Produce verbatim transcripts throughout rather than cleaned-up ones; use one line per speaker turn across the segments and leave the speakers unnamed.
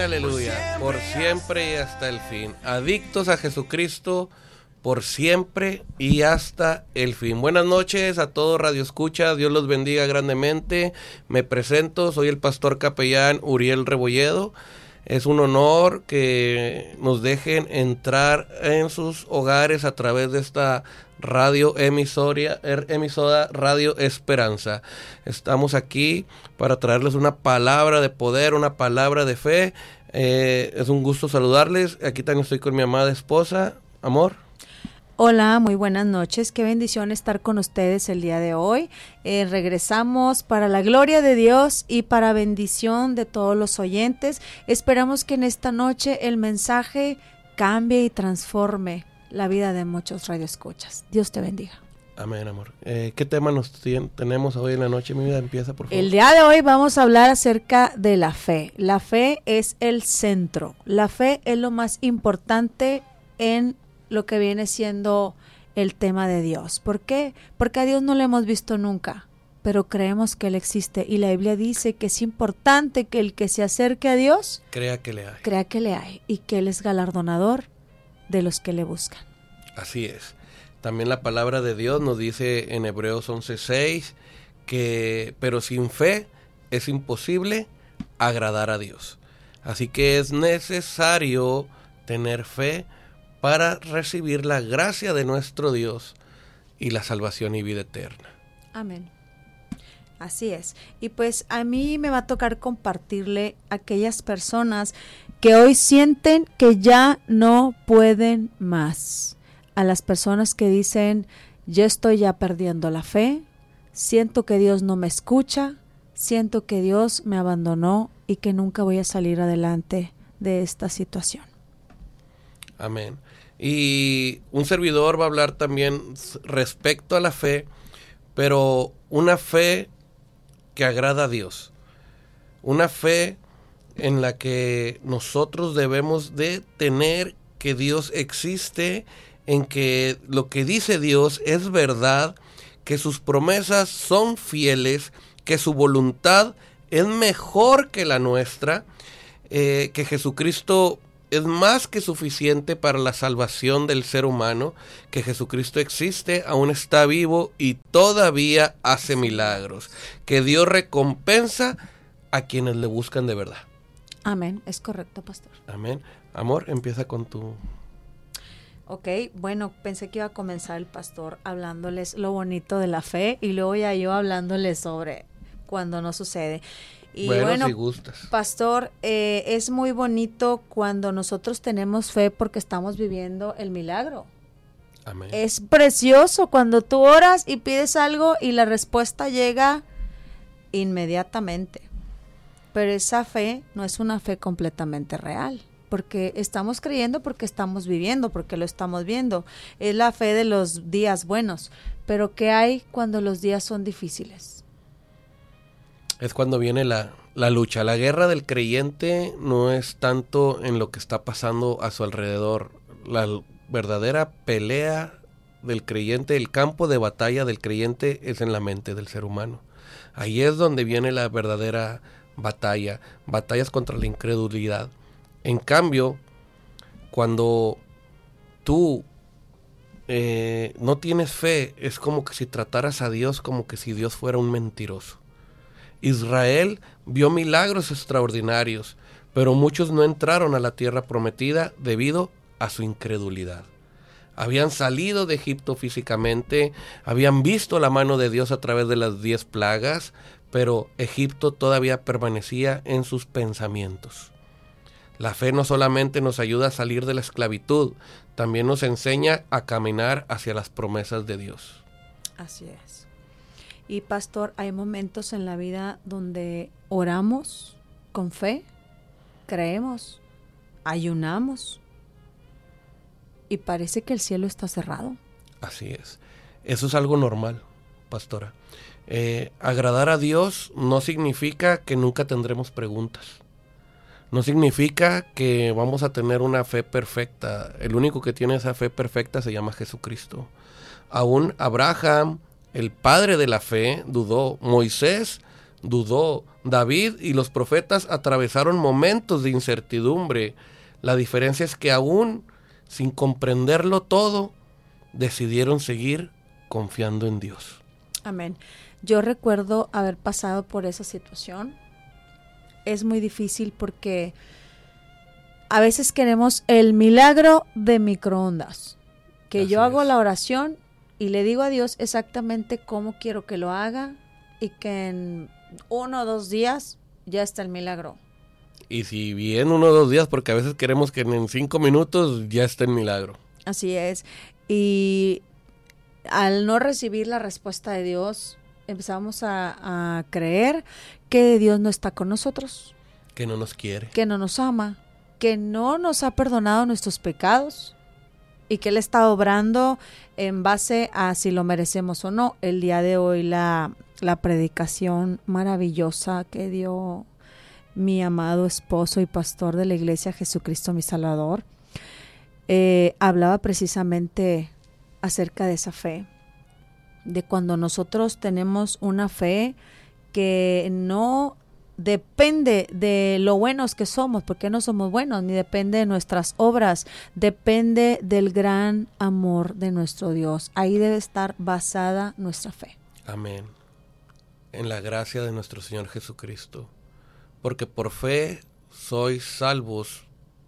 aleluya, por siempre y hasta el fin. Adictos a Jesucristo, por siempre y hasta el fin. Buenas noches a todos Radio Escucha, Dios los bendiga grandemente. Me presento, soy el pastor capellán Uriel Rebolledo. Es un honor que nos dejen entrar en sus hogares a través de esta radio emisoria, emisora Radio Esperanza. Estamos aquí para traerles una palabra de poder, una palabra de fe. Eh, es un gusto saludarles. Aquí también estoy con mi amada esposa, amor.
Hola, muy buenas noches. Qué bendición estar con ustedes el día de hoy. Eh, regresamos para la gloria de Dios y para bendición de todos los oyentes. Esperamos que en esta noche el mensaje cambie y transforme la vida de muchos radioescuchas. Dios te bendiga.
Amén, amor. Eh, ¿Qué tema nos tien- tenemos hoy en la noche? Mi vida empieza, por favor.
El día de hoy vamos a hablar acerca de la fe. La fe es el centro. La fe es lo más importante en lo que viene siendo el tema de Dios. ¿Por qué? Porque a Dios no lo hemos visto nunca, pero creemos que Él existe. Y la Biblia dice que es importante que el que se acerque a Dios
crea que le hay.
Crea que le hay y que Él es galardonador de los que le buscan.
Así es. También la palabra de Dios nos dice en Hebreos once seis que, pero sin fe es imposible agradar a Dios. Así que es necesario tener fe para recibir la gracia de nuestro Dios y la salvación y vida eterna.
Amén. Así es. Y pues a mí me va a tocar compartirle a aquellas personas que hoy sienten que ya no pueden más. A las personas que dicen, yo estoy ya perdiendo la fe, siento que Dios no me escucha, siento que Dios me abandonó y que nunca voy a salir adelante de esta situación.
Amén. Y un servidor va a hablar también respecto a la fe, pero una fe que agrada a Dios. Una fe en la que nosotros debemos de tener que Dios existe, en que lo que dice Dios es verdad, que sus promesas son fieles, que su voluntad es mejor que la nuestra, eh, que Jesucristo es más que suficiente para la salvación del ser humano, que Jesucristo existe, aún está vivo y todavía hace milagros, que Dios recompensa a quienes le buscan de verdad.
Amén, es correcto, pastor.
Amén. Amor, empieza con tu...
Ok, bueno, pensé que iba a comenzar el pastor hablándoles lo bonito de la fe y luego ya yo hablándoles sobre cuando no sucede. Y
bueno,
bueno,
si gustas.
Pastor, eh, es muy bonito cuando nosotros tenemos fe porque estamos viviendo el milagro.
Amén.
Es precioso cuando tú oras y pides algo y la respuesta llega inmediatamente. Pero esa fe no es una fe completamente real, porque estamos creyendo porque estamos viviendo, porque lo estamos viendo. Es la fe de los días buenos. Pero ¿qué hay cuando los días son difíciles?
Es cuando viene la, la lucha. La guerra del creyente no es tanto en lo que está pasando a su alrededor. La verdadera pelea del creyente, el campo de batalla del creyente es en la mente del ser humano. Ahí es donde viene la verdadera batalla, batallas contra la incredulidad. En cambio, cuando tú eh, no tienes fe, es como que si trataras a Dios como que si Dios fuera un mentiroso. Israel vio milagros extraordinarios, pero muchos no entraron a la tierra prometida debido a su incredulidad. Habían salido de Egipto físicamente, habían visto la mano de Dios a través de las diez plagas, pero Egipto todavía permanecía en sus pensamientos. La fe no solamente nos ayuda a salir de la esclavitud, también nos enseña a caminar hacia las promesas de Dios.
Así es. Y pastor, hay momentos en la vida donde oramos con fe, creemos, ayunamos y parece que el cielo está cerrado.
Así es. Eso es algo normal, pastora. Eh, agradar a Dios no significa que nunca tendremos preguntas. No significa que vamos a tener una fe perfecta. El único que tiene esa fe perfecta se llama Jesucristo. Aún Abraham, el padre de la fe, dudó. Moisés dudó. David y los profetas atravesaron momentos de incertidumbre. La diferencia es que aún sin comprenderlo todo, decidieron seguir confiando en Dios.
Amén. Yo recuerdo haber pasado por esa situación. Es muy difícil porque a veces queremos el milagro de microondas. Que
Así
yo hago
es.
la oración y le digo a Dios exactamente cómo quiero que lo haga y que en uno o dos días ya está el milagro.
Y si bien uno o dos días, porque a veces queremos que en cinco minutos ya esté el milagro.
Así es. Y al no recibir la respuesta de Dios, empezamos a, a creer que Dios no está con nosotros,
Que no nos quiere.
que no nos ama, que no nos ha perdonado nuestros pecados y que Él está obrando en base a si lo merecemos o no. El día de hoy la, la predicación maravillosa que dio mi amado esposo y pastor de la iglesia Jesucristo mi Salvador, eh, hablaba precisamente acerca de esa fe, de cuando nosotros tenemos una fe que no depende de lo buenos que somos, porque no somos buenos, ni depende de nuestras obras, depende del gran amor de nuestro Dios. Ahí debe estar basada nuestra fe.
Amén. En la gracia de nuestro Señor Jesucristo. Porque por fe sois salvos.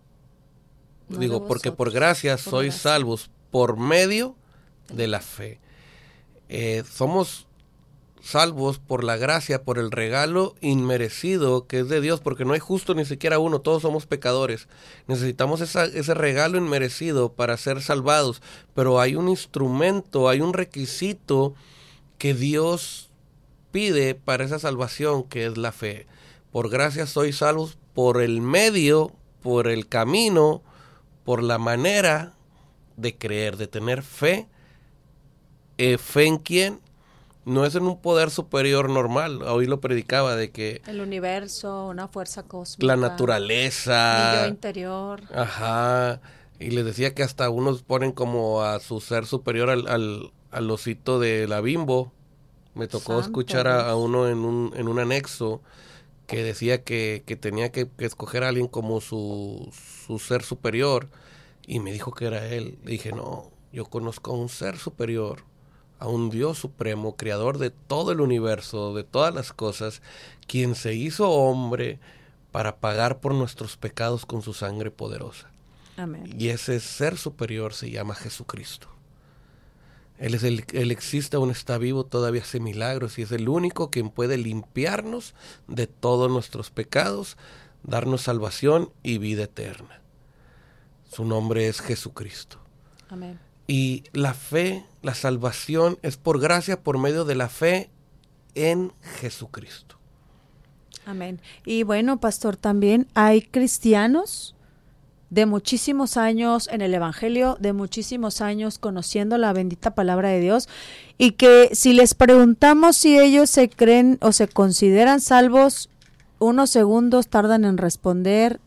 No
Digo,
de
porque por
vosotros,
gracia
por
sois
gracia.
salvos por medio de la fe. Eh, somos salvos por la gracia, por el regalo inmerecido que es de Dios, porque no hay justo ni siquiera uno, todos somos pecadores. Necesitamos esa, ese regalo inmerecido para ser salvados, pero hay un instrumento, hay un requisito que Dios pide para esa salvación, que es la fe. Por gracia sois salvos por el medio, por el camino, por la manera de creer, de tener fe. Eh, ¿Fe en quién? No es en un poder superior normal. Hoy lo predicaba de que
El universo, una fuerza cósmica,
la
mi
naturaleza.
yo interior.
Ajá. Y les decía que hasta unos ponen como a su ser superior al, al, al osito de la Bimbo. Me tocó
Santo
escuchar a, a
Dios.
uno en un, en un anexo que decía que, que tenía que, que escoger a alguien como su, su ser superior. Y me dijo que era él. Le dije, no, yo conozco a un ser superior, a un Dios supremo, creador de todo el universo, de todas las cosas, quien se hizo hombre para pagar por nuestros pecados con su sangre poderosa.
Amén.
Y ese ser superior se llama Jesucristo. Él, es el, él existe, aún está vivo, todavía hace milagros y es el único quien puede limpiarnos de todos nuestros pecados, darnos salvación y vida eterna. Su nombre es Jesucristo.
Amén.
Y la fe, la salvación es por gracia, por medio de la fe en Jesucristo.
Amén. Y bueno, pastor, también hay cristianos de muchísimos años en el Evangelio, de muchísimos años conociendo la bendita palabra de Dios, y que si les preguntamos si ellos se creen o se consideran salvos, unos segundos tardan en responder,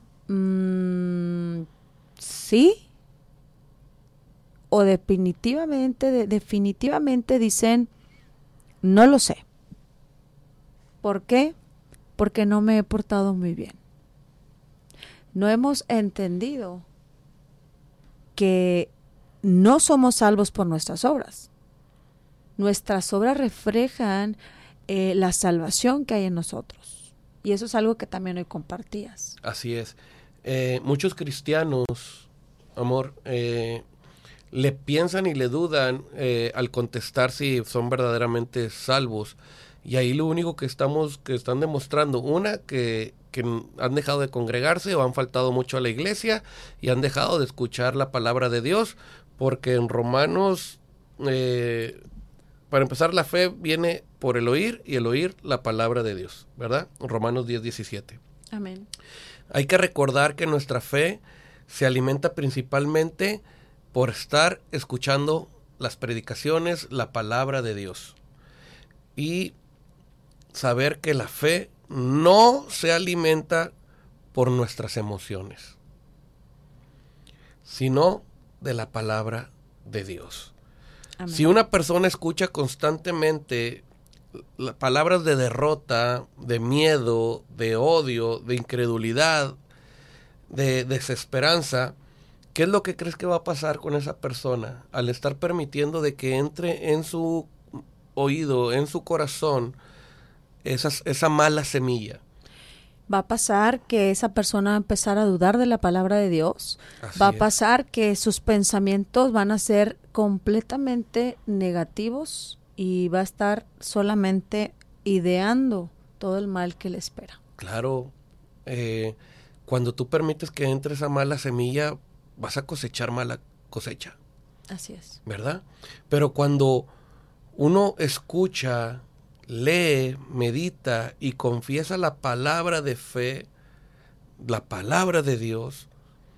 mmm, sí, o definitivamente, de, definitivamente dicen, no lo sé. ¿Por qué? Porque no me he portado muy bien. No hemos entendido que no somos salvos por nuestras obras. Nuestras obras reflejan eh, la salvación que hay en nosotros. Y eso es algo que también hoy compartías.
Así es. Eh, muchos cristianos, amor, eh, le piensan y le dudan eh, al contestar si son verdaderamente salvos. Y ahí lo único que estamos, que están demostrando, una, que, que han dejado de congregarse o han faltado mucho a la iglesia y han dejado de escuchar la palabra de Dios, porque en Romanos, eh, para empezar, la fe viene por el oír y el oír la palabra de Dios, ¿verdad? Romanos diez, diecisiete.
Amén.
Hay que recordar que nuestra fe se alimenta principalmente por estar escuchando las predicaciones, la palabra de Dios. Y saber que la fe no se alimenta por nuestras emociones, sino de la palabra de Dios.
Amén.
Si una persona escucha constantemente la, palabras de derrota, de miedo, de odio, de incredulidad, de desesperanza, ¿qué es lo que crees que va a pasar con esa persona al estar permitiendo de que entre en su oído, en su corazón, esas, esa mala semilla?
Va a pasar que esa persona va a empezar a dudar de la palabra de Dios.
Así
va a
es.
pasar que sus pensamientos van a ser completamente negativos y va a estar solamente ideando todo el mal que le espera.
Claro, eh, cuando tú permites que entre esa mala semilla, vas a cosechar mala cosecha.
Así es.
¿Verdad? Pero cuando uno escucha, lee, medita y confiesa la palabra de fe, la palabra de Dios,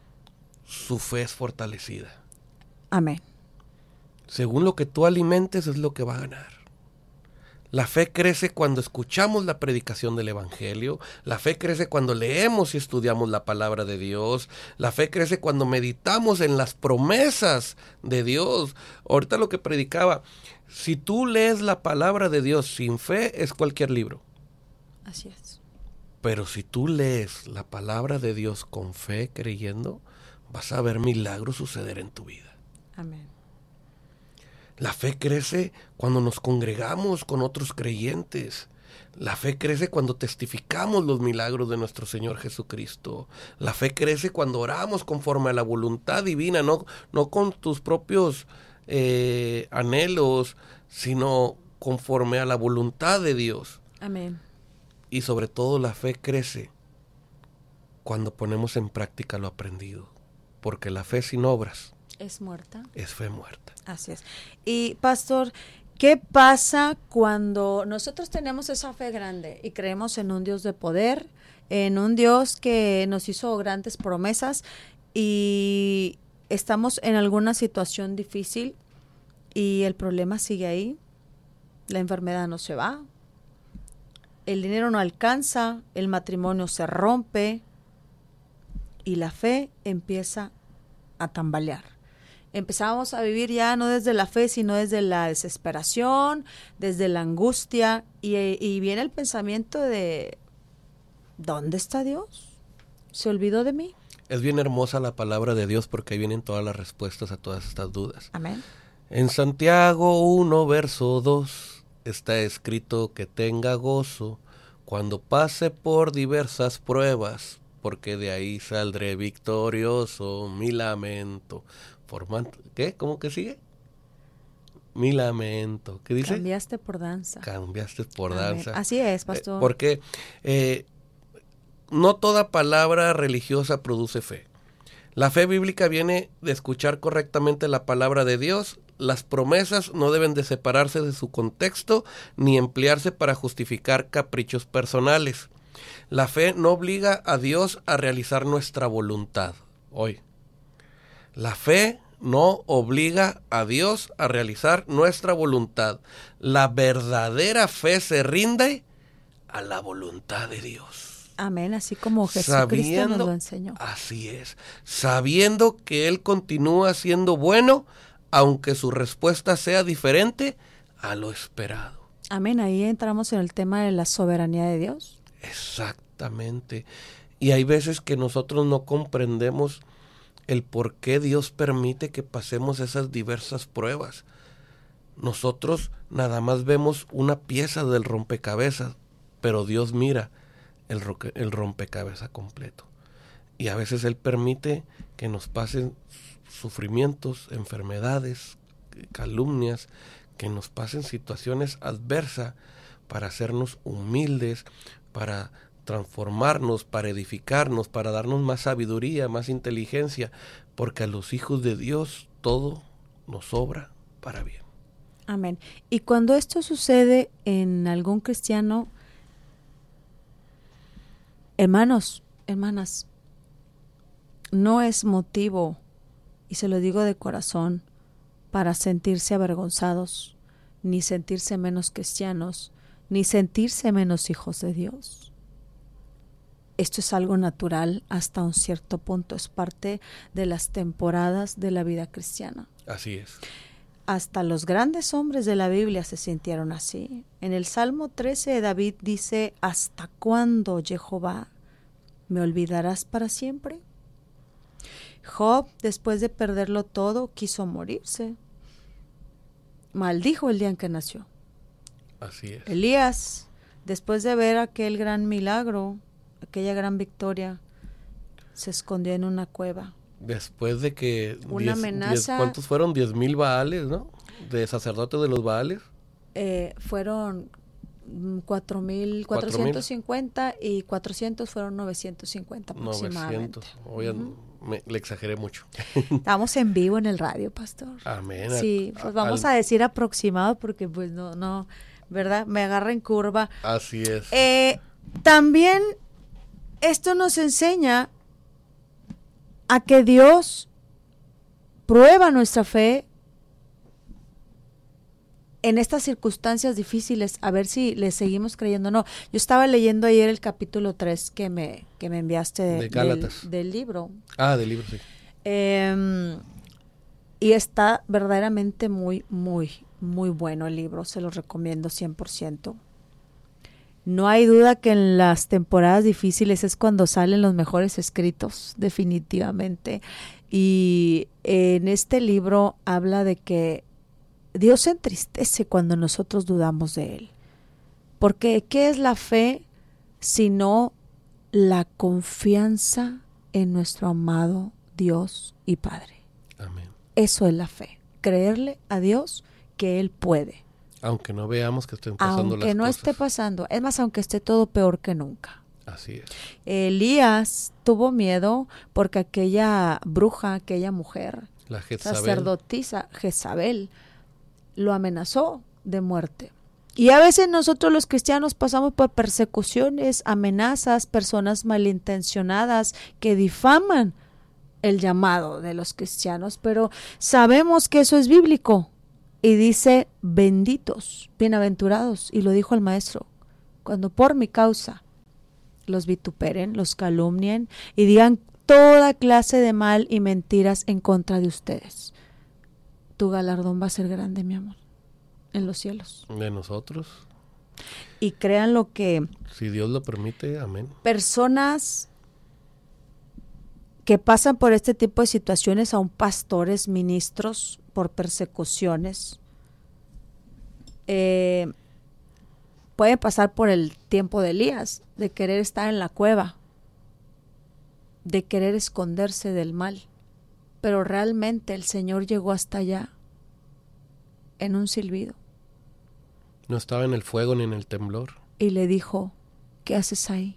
su fe es fortalecida.
Amén.
Según lo que tú alimentes es lo que va a ganar. La fe crece cuando escuchamos la predicación del Evangelio, la fe crece cuando leemos y estudiamos la palabra de Dios, la fe crece cuando meditamos en las promesas de Dios. Ahorita lo que predicaba, si tú lees la palabra de Dios sin fe, es cualquier libro.
Así es.
Pero si tú lees la palabra de Dios con fe, creyendo, vas a ver milagros suceder en tu vida.
Amén.
La fe crece cuando nos congregamos con otros creyentes. La fe crece cuando testificamos los milagros de nuestro Señor Jesucristo. La fe crece cuando oramos conforme a la voluntad divina, no, no con tus propios eh, anhelos, sino conforme a la voluntad de Dios.
Amén.
Y sobre todo la fe crece cuando ponemos en práctica lo aprendido. Porque la fe sin obras
es muerta.
Es fe muerta.
Así es. Y pastor, ¿qué pasa cuando nosotros tenemos esa fe grande y creemos en un Dios de poder, en un Dios que nos hizo grandes promesas y estamos en alguna situación difícil y el problema sigue ahí? La enfermedad no se va, el dinero no alcanza, el matrimonio se rompe y la fe empieza a tambalear. Empezamos a vivir ya no desde la fe, sino desde la desesperación, desde la angustia, y, y viene el pensamiento de, ¿dónde está Dios? ¿Se olvidó de mí?
Es bien hermosa la palabra de Dios porque ahí vienen todas las respuestas a todas estas dudas.
Amén.
En Santiago uno, verso dos, está escrito que tenga gozo cuando pase por diversas pruebas, porque de ahí saldré victorioso, mi lamento. Formando, ¿qué? ¿Cómo que sigue? Mi lamento. ¿Qué dice?
Cambiaste por danza.
Cambiaste por
Amén.
danza.
Así es, pastor.
Eh, porque eh, no toda palabra religiosa produce fe. La fe bíblica viene de escuchar correctamente la palabra de Dios. Las promesas no deben de separarse de su contexto ni emplearse para justificar caprichos personales. La fe no obliga a Dios a realizar nuestra voluntad. Hoy. La fe no obliga a Dios a realizar nuestra voluntad. La verdadera fe se rinde a la voluntad de Dios.
Amén, así como Jesucristo
sabiendo,
nos lo enseñó.
Así es, sabiendo que Él continúa siendo bueno, aunque su respuesta sea diferente a lo esperado.
Amén, ahí entramos en el tema de la soberanía de Dios.
Exactamente. Y hay veces que nosotros no comprendemos el por qué Dios permite que pasemos esas diversas pruebas. Nosotros nada más vemos una pieza del rompecabezas, pero Dios mira el, ro- el rompecabezas completo. Y a veces Él permite que nos pasen sufrimientos, enfermedades, calumnias, que nos pasen situaciones adversas para hacernos humildes, para transformarnos, para edificarnos, para darnos más sabiduría, más inteligencia, porque a los hijos de Dios todo nos sobra para bien.
Amén. Y cuando esto sucede en algún cristiano, hermanos, hermanas, no es motivo, y se lo digo de corazón, para sentirse avergonzados, ni sentirse menos cristianos, ni sentirse menos hijos de Dios. Esto es algo natural hasta un cierto punto, es parte de las temporadas de la vida cristiana.
Así es.
hasta los grandes hombres de la Biblia se sintieron así. En el Salmo trece, David dice, ¿hasta cuándo, Jehová, me olvidarás para siempre? Job, después de perderlo todo, quiso morirse. Maldijo el día en que nació.
Así es.
Elías, después de ver aquel gran milagro, aquella gran victoria, se escondió en una cueva.
Después de que...
Una
diez,
amenaza...
diez, ¿cuántos fueron? Diez mil Baales, ¿no? De sacerdotes de los Baales.
Eh, fueron cuatro mil cuatrocientos cincuenta y cuatrocientos fueron novecientos cincuenta aproximadamente.
novecientos. Oye, uh-huh. me, le exageré mucho.
Estamos en vivo en el radio, pastor.
Amén.
Sí, pues vamos al... a decir aproximado porque pues no, no, ¿verdad? Me agarra en curva.
Así es.
Eh, también esto nos enseña a que Dios prueba nuestra fe en estas circunstancias difíciles, a ver si le seguimos creyendo o no. Yo estaba leyendo ayer el capítulo tres que me, que me enviaste de,
de Gálatas.
Del, del libro.
Ah, del libro, sí.
Eh, y está verdaderamente muy, muy, muy bueno el libro. Se lo recomiendo cien por ciento. No hay duda que en las temporadas difíciles es cuando salen los mejores escritos, definitivamente. Y en este libro habla de que Dios se entristece cuando nosotros dudamos de Él. Porque ¿qué es la fe sino la confianza en nuestro amado Dios y Padre?
Amén.
Eso es la fe, creerle a Dios que Él puede.
Aunque no veamos que estén pasando
aunque
las cosas.
Aunque no esté pasando, es más, aunque esté todo peor que nunca.
Así es.
Elías tuvo miedo porque aquella bruja, aquella mujer,
la Jezabel,
sacerdotisa Jezabel, lo amenazó de muerte. Y a veces nosotros los cristianos pasamos por persecuciones, amenazas, personas malintencionadas que difaman el llamado de los cristianos, pero sabemos que eso es bíblico. Y dice, benditos, bienaventurados, y lo dijo el maestro, cuando por mi causa los vituperen, los calumnien y digan toda clase de mal y mentiras en contra de ustedes. Tu galardón va a ser grande, mi amor, en los cielos.
De nosotros.
Y crean lo que...
Si Dios lo permite, amén.
Personas que pasan por este tipo de situaciones, aún pastores, ministros, por persecuciones, eh, pueden pasar por el tiempo de Elías, de querer estar en la cueva, de querer esconderse del mal, pero realmente el Señor llegó hasta allá en un silbido.
No estaba en el fuego ni en el temblor.
Y le dijo, ¿qué haces ahí?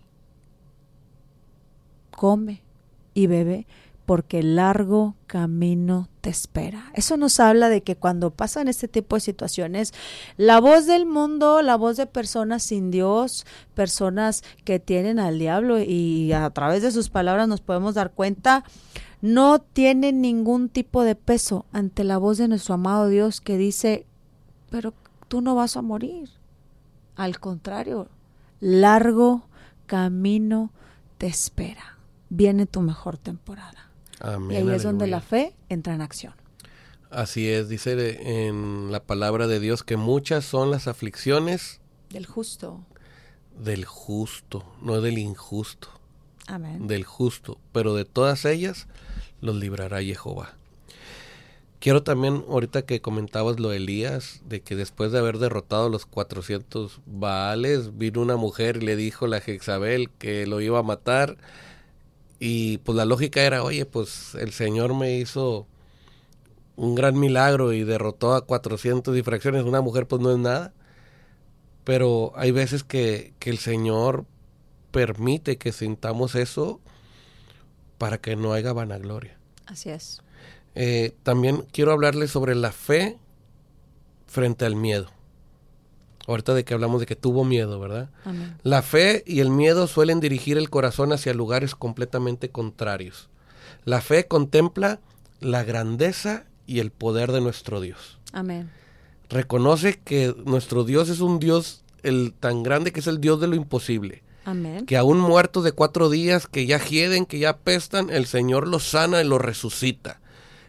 Come y bebe, porque el largo camino te espera. Eso nos habla de que cuando pasan este tipo de situaciones, la voz del mundo, la voz de personas sin Dios, personas que tienen al diablo, y a través de sus palabras nos podemos dar cuenta, no tienen ningún tipo de peso ante la voz de nuestro amado Dios que dice, pero tú no vas a morir. Al contrario, largo camino te espera. Viene tu mejor temporada.
Amén,
y ahí
aleluya.
Es donde la fe entra en acción.
Así es, dice en la palabra de Dios que muchas son las aflicciones
del justo.
Del justo, no del injusto.
Amén.
Del justo, pero de todas ellas los librará Jehová. Quiero también, ahorita que comentabas lo de Elías, de que después de haber derrotado los cuatrocientos Baales, vino una mujer y le dijo a la Jezabel que lo iba a matar. Y pues la lógica era, oye, pues el Señor me hizo un gran milagro y derrotó a cuatrocientos y fracciones. Una mujer pues no es nada. Pero hay veces que, que el Señor permite que sintamos eso para que no haya vanagloria.
Así es.
Eh, también quiero hablarles sobre la fe frente al miedo. Ahorita de que hablamos de que tuvo miedo, ¿verdad?
Amén.
La fe y el miedo suelen dirigir el corazón hacia lugares completamente contrarios. La fe contempla la grandeza y el poder de nuestro Dios.
Amén.
Reconoce que nuestro Dios es un Dios el tan grande que es el Dios de lo imposible.
Amén.
Que aún muertos de cuatro días, que ya hieden, que ya apestan, el Señor los sana y los resucita.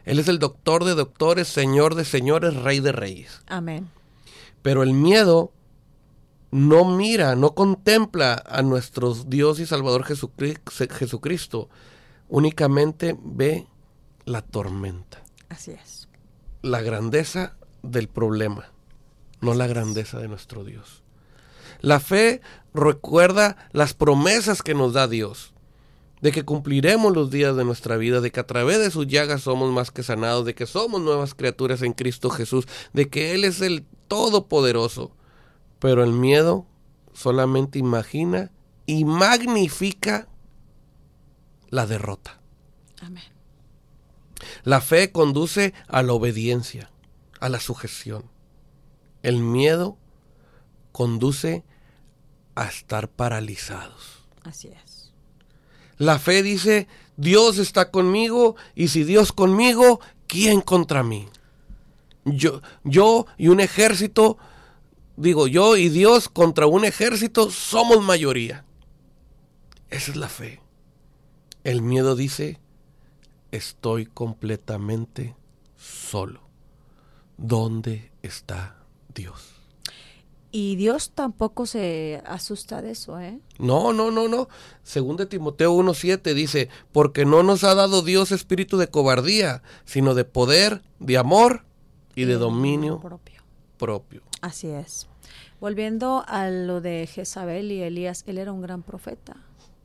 Él es el doctor de doctores, Señor de señores, Rey de reyes.
Amén.
Pero el miedo no mira, no contempla a nuestro Dios y Salvador Jesucristo. Únicamente ve la tormenta.
Así es.
La grandeza del problema, no la grandeza de nuestro Dios. La fe recuerda las promesas que nos da Dios, de que cumpliremos los días de nuestra vida, de que a través de sus llagas somos más que sanados, de que somos nuevas criaturas en Cristo Jesús, de que Él es el Todopoderoso. Pero el miedo solamente imagina y magnifica la derrota.
Amén.
La fe conduce a la obediencia, a la sujeción. El miedo conduce a estar paralizados.
Así es.
La fe dice, Dios está conmigo, y si Dios conmigo, ¿quién contra mí? Yo, yo y un ejército, digo, yo y Dios contra un ejército somos mayoría. Esa es la fe. El miedo dice, estoy completamente solo. ¿Dónde está Dios?
Y Dios tampoco se asusta de eso, ¿eh?
No, no, no, no. Según de Timoteo uno siete dice, porque no nos ha dado Dios espíritu de cobardía, sino de poder, de amor y de dominio
propio.
propio.
Así es. Volviendo a lo de Jezabel y Elías, él era un gran profeta.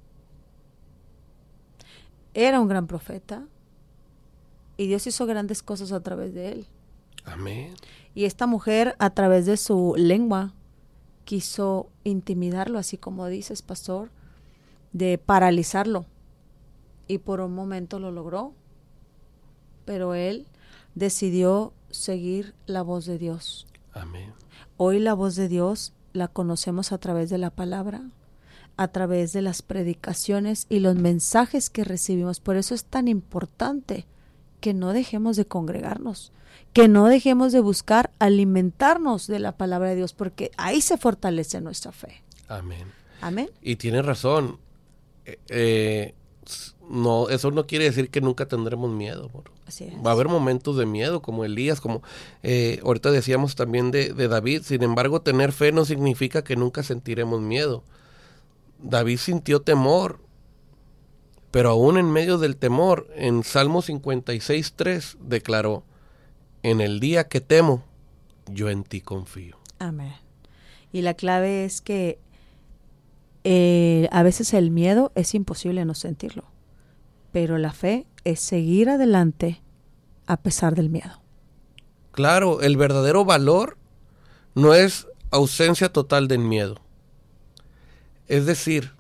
Era un gran profeta. Y Dios hizo grandes cosas a través de él.
Amén.
Y esta mujer, a través de su lengua, quiso intimidarlo, así como dices, pastor, de paralizarlo. Y por un momento lo logró. Pero él decidió seguir la voz de Dios.
Amén.
Hoy la voz de Dios la conocemos a través de la palabra, a través de las predicaciones y los mensajes que recibimos. Por eso es tan importante que no dejemos de congregarnos, que no dejemos de buscar alimentarnos de la palabra de Dios, porque ahí se fortalece nuestra fe.
Amén.
Amén.
Y tiene razón. Eh, eh, no, eso no quiere decir que nunca tendremos miedo. Bro.
Así es.
Va a haber momentos de miedo, como Elías, como eh, ahorita decíamos también de, de David. Sin embargo, tener fe no significa que nunca sentiremos miedo. David sintió temor, pero aún en medio del temor, en Salmo cincuenta y seis tres declaró, en el día que temo, yo en ti confío.
Amén. Y la clave es que eh, a veces el miedo es imposible no sentirlo, pero la fe es seguir adelante a pesar del miedo.
Claro, el verdadero valor no es ausencia total del miedo. Es decir,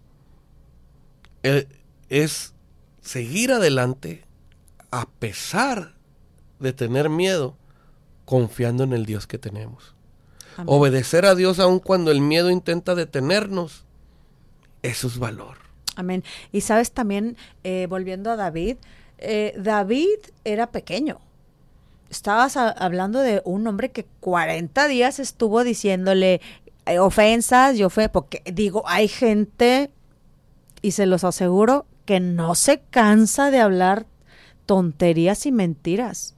el, es seguir adelante a pesar de tener miedo, confiando en el Dios que tenemos. Amén. Obedecer a Dios aun cuando el miedo intenta detenernos, eso es valor.
Amén. Y sabes también, eh, volviendo a David, eh, David era pequeño. Estabas a, hablando de un hombre que cuarenta días estuvo diciéndole eh, ofensas y ofensas, porque digo, hay gente, y se los aseguro, que no se cansa de hablar tonterías y mentiras.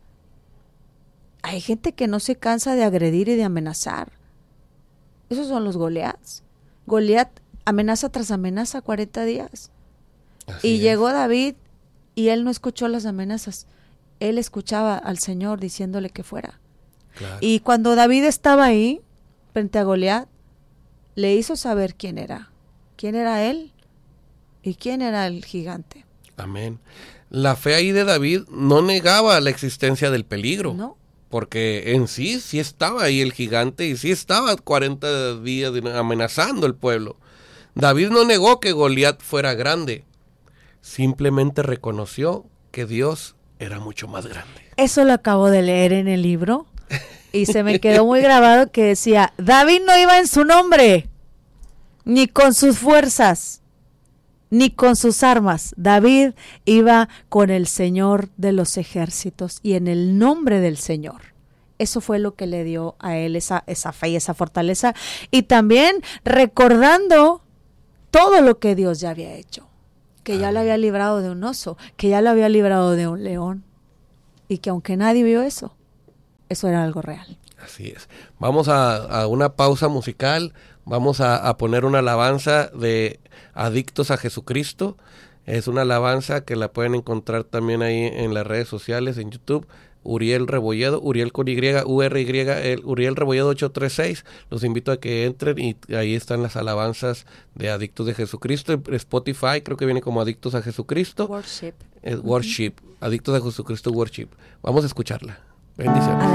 Hay gente que no se cansa de agredir y de amenazar. Esos son los Goliats. Goliat amenaza tras amenaza cuarenta días. Así y es. Llegó David y él no escuchó las amenazas. Él escuchaba al Señor diciéndole que fuera. Claro. Y cuando David estaba ahí, frente a Goliat, le hizo saber quién era. ¿Quién era él? ¿Y quién era el gigante?
Amén. La fe ahí de David no negaba la existencia del peligro.
No.
Porque en sí, sí estaba ahí el gigante y sí estaba cuarenta días amenazando el pueblo. David no negó que Goliat fuera grande. Simplemente reconoció que Dios era mucho más grande.
Eso lo acabo de leer en el libro y se me quedó muy grabado que decía, David no iba en su nombre, ni con sus fuerzas, ni con sus armas. David iba con el Señor de los ejércitos y en el nombre del Señor. Eso fue lo que le dio a él esa, esa fe y esa fortaleza. Y también recordando todo lo que Dios ya había hecho. Que ya lo había librado de un oso, que ya lo había librado de un león. y que aunque nadie vio eso, eso era algo real.
Así es. Vamos a, a una pausa musical, vamos a, a poner una alabanza de Adictos a Jesucristo. Es una alabanza que la pueden encontrar también ahí en las redes sociales, en YouTube. Uriel Rebolledo, Uriel con Y, U R Y, el Uriel Rebolledo ocho tres seis. Los invito a que entren y ahí están las alabanzas de Adictos de Jesucristo. En Spotify creo que viene como Adictos a Jesucristo.
Worship.
Eh, worship, uh-huh. Adictos a Jesucristo Worship. Vamos a escucharla. Bendiciones.